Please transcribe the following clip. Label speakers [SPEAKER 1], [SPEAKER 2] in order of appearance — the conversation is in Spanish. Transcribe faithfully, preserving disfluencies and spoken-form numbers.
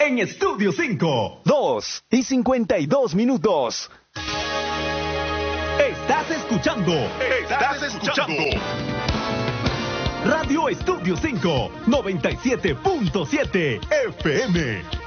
[SPEAKER 1] en Estudio cinco.
[SPEAKER 2] dos y cincuenta y dos minutos.
[SPEAKER 1] Estás escuchando.
[SPEAKER 3] Estás escuchando.
[SPEAKER 1] Radio Estudio cinco, noventa y siete punto siete F M.